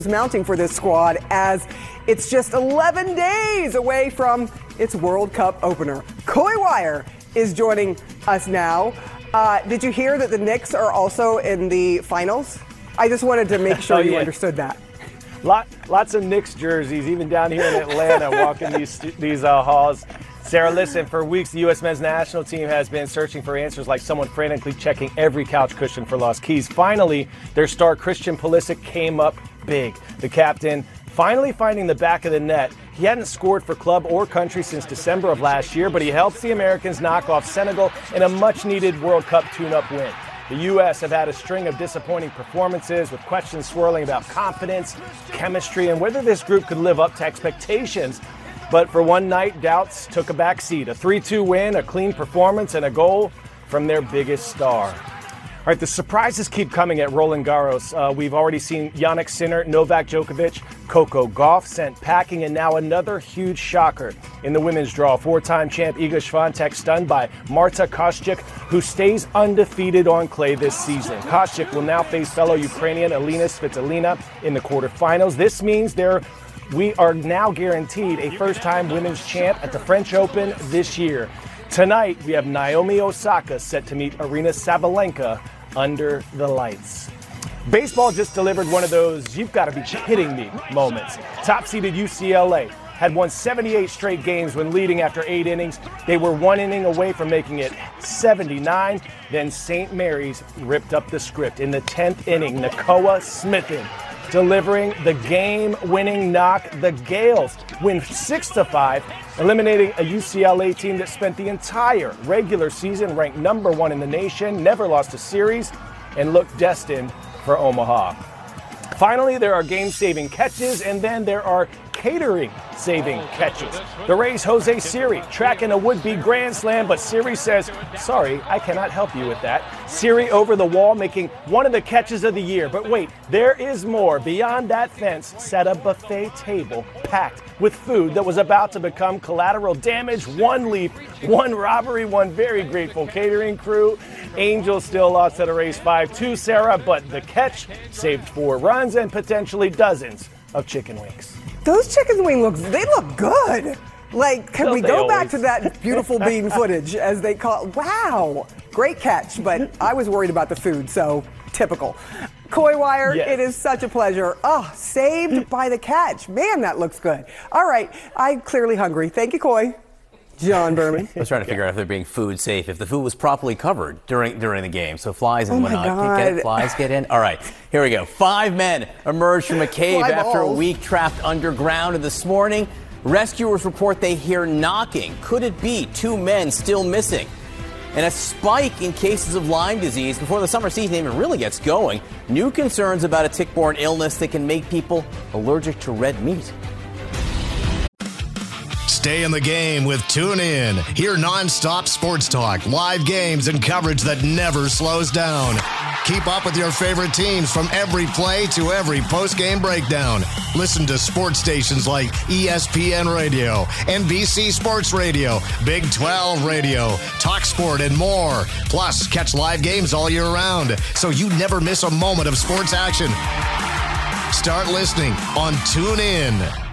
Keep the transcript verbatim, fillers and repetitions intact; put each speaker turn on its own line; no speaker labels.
Mounting for this squad as it's just eleven days away from its World Cup opener. Coy Wire is joining us now. Uh, did you hear that the Knicks are also in the finals? I just wanted to make sure
oh,
you
yeah.
understood that.
Lot, lots of Knicks jerseys, even down here in Atlanta, walking these these uh, halls. Sarah, listen, for weeks the U S men's national team has been searching for answers like someone frantically checking every couch cushion for lost keys. Finally, their star Christian Pulisic came up big. The captain finally finding the back of the net. He hadn't scored for club or country since December of last year, but he helps the Americans knock off Senegal in a much-needed World Cup tune-up win. The U S have had a string of disappointing performances with questions swirling about confidence, chemistry, and whether this group could live up to expectations. But for one night, doubts took a back seat. A three two win, a clean performance, and a goal from their biggest star. All right, the surprises keep coming at Roland Garros. Uh, we've already seen Jannik Sinner, Novak Djokovic, Coco Gauff sent packing, and now another huge shocker in the women's draw. Four-time champ Iga Swiatek stunned by Marta Kostyuk, who stays undefeated on clay this season. Kostyuk will now face fellow Ukrainian Elena Svitolina in the quarterfinals. This means they're We are now guaranteed a first-time women's champ at the French Open this year. Tonight, we have Naomi Osaka set to meet Aryna Sabalenka under the lights. Baseball just delivered one of those you've got to be kidding me moments. Top-seeded U C L A had won seventy-eight straight games when leading after eight innings. They were one inning away from making it seventy-nine. Then Saint Mary's ripped up the script in the tenth inning. Nakoa Smithen delivering the game-winning knock. The Gales win six to five, eliminating a U C L A team that spent the entire regular season ranked number one in the nation, never lost a series, and looked destined for Omaha. Finally, there are game-saving catches, and then there are catering-saving catches. The Rays' Jose Siri tracking a would-be grand slam, but Siri says, sorry, I cannot help you with that. Siri over the wall making one of the catches of the year. But wait, there is more. Beyond that fence sat a buffet table packed with food that was about to become collateral damage. One leap, one robbery, one very grateful catering crew. Angels still lost at a race five two, Sarah, but the catch saved four runs and potentially dozens of chicken wings.
Those chicken wing looks, they look good. Like, can
Don't
we
they
go
always?
back to that beautiful bean footage, as they call it? Wow, great catch, but I was worried about the food, so typical. Coy Wire,
Yes.
it is such a pleasure. Oh, saved by the catch. Man, that looks good. All right, I'm clearly hungry. Thank you, Coy. John Berman.
I was trying to figure out if they're being food safe, if the food was properly covered during during the game, so flies and
Oh my
whatnot.
God.
Get it? Flies get in? All right, here we go. Five men emerged from a cave
Fly
after a
balls.
week trapped underground, and this morning, rescuers report they hear knocking. Could it be two men still missing? And a spike in cases of Lyme disease before the summer season even really gets going. New concerns about a tick-borne illness that can make people allergic to red meat.
Stay in the game with TuneIn. Hear nonstop sports talk, live games, and coverage that never slows down. Keep up with your favorite teams from every play to every post-game breakdown. Listen to sports stations like E S P N Radio, N B C Sports Radio, Big twelve Radio, TalkSport, and more. Plus, catch live games all year round, so you never miss a moment of sports action. Start listening on TuneIn.